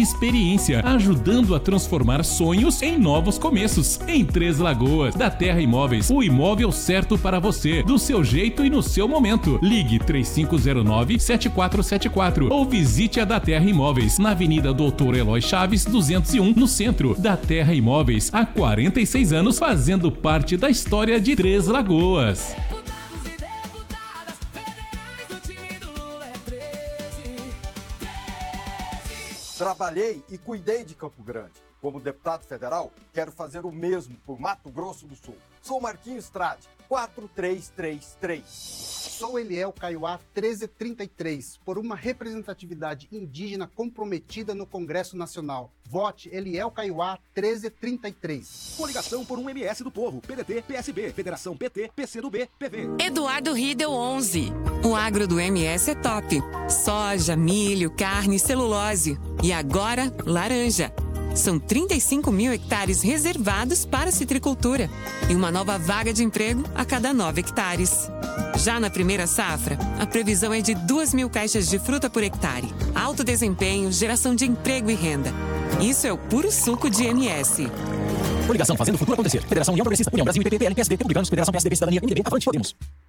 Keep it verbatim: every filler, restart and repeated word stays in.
experiência, ajudando a transformar sonhos em novos começos. Em Três Lagoas, da Terra Imóveis, o imóvel certo para você, do seu jeito e no seu momento. Ligue três cinco zero nove, sete quatro sete quatro ou visite a da Terra Imóveis, na Avenida Doutor Eloy Chaves, duzentos e um, no centro. Da Terra Imóveis, há quarenta e seis anos, fazendo parte da história de Três Lagoas. Trabalhei e cuidei de Campo Grande. Como deputado federal, quero fazer o mesmo por Mato Grosso do Sul. Sou Marquinhos Trade, quatro três três três. Sou Eliel Caiuá treze trinta e três, por uma representatividade indígena comprometida no Congresso Nacional. Vote Eliel Caiuá treze trinta e três. Coligação por um M S do Povo, P D T, P S B, Federação P T, P C do B, P V. Eduardo Riedel onze. O agro do M S é top. Soja, milho, carne, celulose. E agora, laranja. São trinta e cinco mil hectares reservados para a citricultura e uma nova vaga de emprego a cada nove hectares. Já na primeira safra, a previsão é de duas mil caixas de fruta por hectare. Alto desempenho, geração de emprego e renda. Isso é o puro suco de M S. Coligação fazendo o futuro acontecer. Federação União Progressista, União Brasil, I P P, P L, P S D, Republicanos, Federação P S D B, Cidadania, M D B, Avante, Podemos.